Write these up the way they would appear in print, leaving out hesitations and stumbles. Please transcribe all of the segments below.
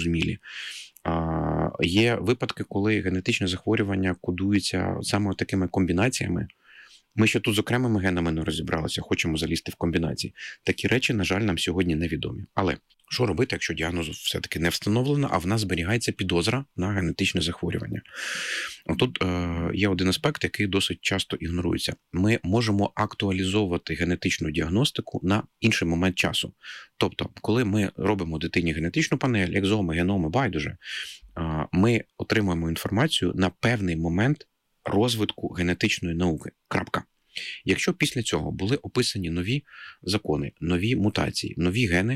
зрозумілі. Є випадки, коли генетичне захворювання кодується саме такими комбінаціями. Ми ще тут з окремими генами не розібралися, хочемо залізти в комбінації. Такі речі, на жаль, нам сьогодні невідомі. Але що робити, якщо діагнозу все-таки не встановлено, а в нас зберігається підозра на генетичне захворювання? Тут є один аспект, який досить часто ігнорується. Ми можемо актуалізовувати генетичну діагностику на інший момент часу. Тобто, коли ми робимо дитині генетичну панель, екзоми, геноми, байдуже, ми отримуємо інформацію на певний момент розвитку генетичної науки. Крапка. Якщо після цього були описані нові закони, нові мутації, нові гени,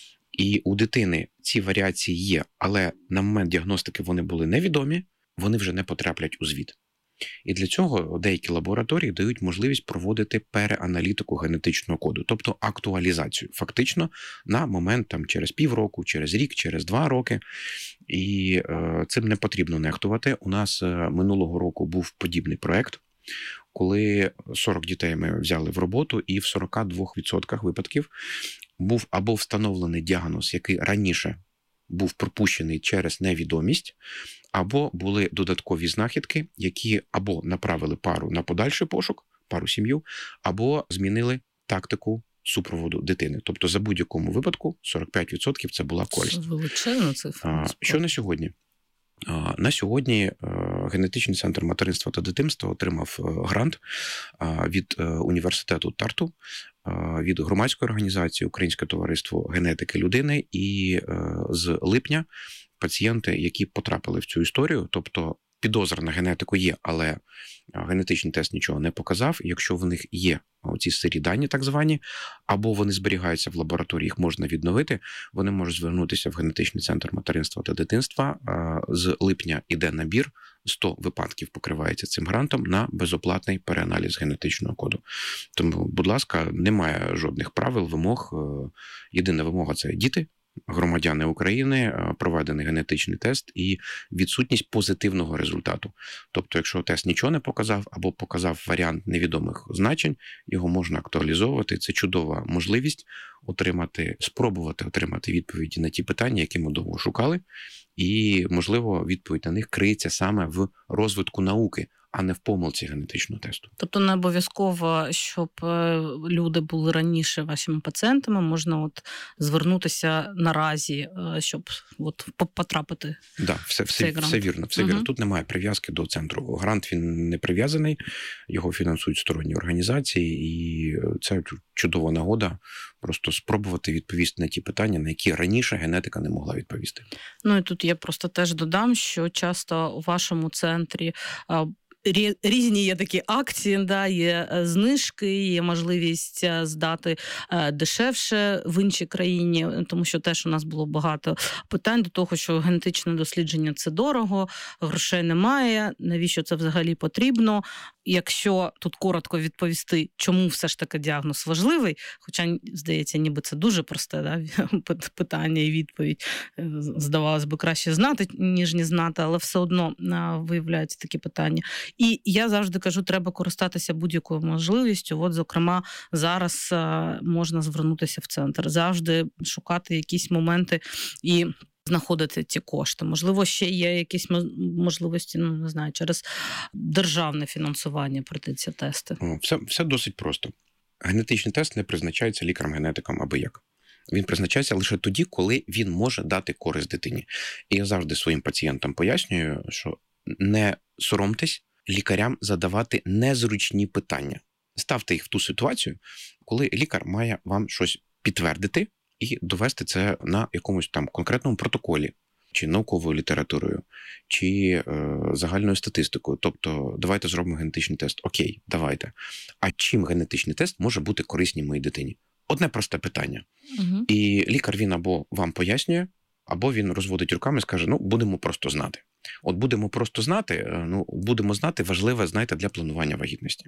і у дитини ці варіації є, але на момент діагностики вони були невідомі, вони вже не потраплять у звіт. І для цього деякі лабораторії дають можливість проводити переаналітику генетичного коду, тобто актуалізацію. Фактично на момент через півроку, через рік, через 2 роки. І цим не потрібно нехтувати. У нас минулого року був подібний проект, коли 40 дітей ми взяли в роботу, і в 42% випадків був або встановлений діагноз, який раніше був пропущений через невідомість, або були додаткові знахідки, які або направили пару на подальший пошук, пару-сім'ю, або змінили тактику супроводу дитини. Тобто за будь-якому випадку 45% це була користь. Це величезна цифра. Що на сьогодні? На сьогодні Генетичний центр материнства та дитинства отримав грант від університету Тарту, від громадської організації Українське товариство генетики людини, і з липня пацієнти, які потрапили в цю історію, тобто підозра на генетику є, але генетичний тест нічого не показав, якщо в них є оці сирі дані так звані, або вони зберігаються в лабораторії, їх можна відновити, вони можуть звернутися в Генетичний центр материнства та дитинства. З липня іде набір, 100 випадків покривається цим грантом на безоплатний переаналіз генетичного коду. Тому, будь ласка, немає жодних правил, вимог. Єдина вимога – це діти, громадяни України, проведений генетичний тест і відсутність позитивного результату. Тобто, якщо тест нічого не показав або показав варіант невідомих значень, його можна актуалізовувати. Це чудова можливість спробувати отримати відповіді на ті питання, які ми довго шукали, і, можливо, відповідь на них криється саме в розвитку науки, а не в помилці генетичного тесту. Тобто не обов'язково, щоб люди були раніше вашими пацієнтами, можна звернутися наразі, щоб потрапити в цей грант. Все вірно. Тут немає прив'язки до центру. Грант, він не прив'язаний, його фінансують сторонні організації, і це чудова нагода просто спробувати відповісти на ті питання, на які раніше генетика не могла відповісти. І тут я просто теж додам, що часто у вашому центрі різні є такі акції, є знижки, є можливість здати дешевше в іншій країні, тому що теж у нас було багато питань до того, що генетичне дослідження – це дорого, грошей немає, навіщо це взагалі потрібно. Якщо тут коротко відповісти, чому все ж таки діагноз важливий, хоча, здається, ніби це дуже просте питання і відповідь. Здавалось би, краще знати, ніж не знати, але все одно виявляються такі питання. І я завжди кажу, треба користатися будь-якою можливістю. Зокрема, зараз можна звернутися в центр, завжди шукати якісь моменти і знаходити ті кошти. Можливо, ще є якісь можливості, не знаю, через державне фінансування пройти ці тести. Все досить просто. Генетичний тест не призначається лікарем-генетиком аби як. Він призначається лише тоді, коли він може дати користь дитині. І я завжди своїм пацієнтам пояснюю, що не соромтесь лікарям задавати незручні питання. Ставте їх в ту ситуацію, коли лікар має вам щось підтвердити і довести це на якомусь конкретному протоколі, чи науковою літературою, чи загальною статистикою. Тобто, давайте зробимо генетичний тест. Окей, давайте. А чим генетичний тест може бути корисним моїй дитині? Одне просте питання. Угу. І лікар, він або вам пояснює, або він розводить руками і скаже, будемо просто знати. Будемо просто знати, будемо знати важливе, для планування вагітності.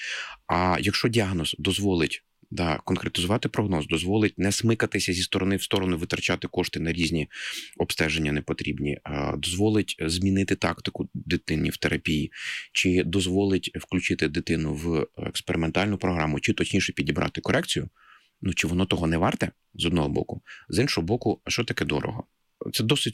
А якщо діагноз дозволить конкретизувати прогноз, дозволить не смикатися зі сторони в сторону, витрачати кошти на різні обстеження непотрібні, дозволить змінити тактику дитині в терапії, чи дозволить включити дитину в експериментальну програму, чи точніше підібрати корекцію, чи воно того не варте, з одного боку, з іншого боку, а що таке дорого? Це досить